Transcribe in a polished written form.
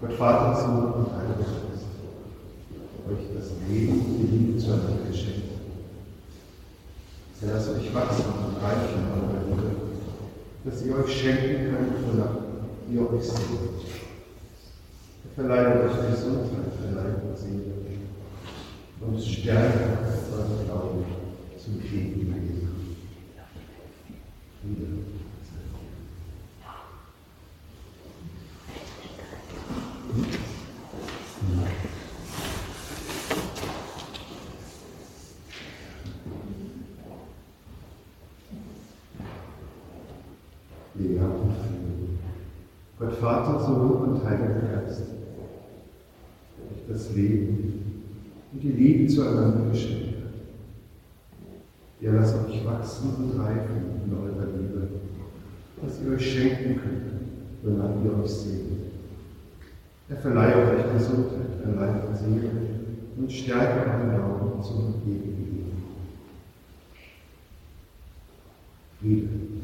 Gott Vater, Sohn und Heiliger Geist, euch das Leben und die Liebe zueinander geschenkt. So lasst euch wachsen und reichen in eurer Liebe, dass ihr euch schenken könnt, wonach ihr euch sehnt. Er verleiht euch Gesundheit für Leib und Seele und stärkt euren Glauben zum ewigen Leben. Lea und Frieden. Gott Vater, Sohn und Heiliger Geist, euch das Leben und die Liebe zueinander geschenkt hat. Ja, lasst euch wachsen und reifen in eurer Liebe, dass ihr euch schenken könnt, wonach ihr euch sehnt. Er verleiht euch Gesundheit für Leib und Seele und stärkt euren Glauben zum ewigen Leben. Friede.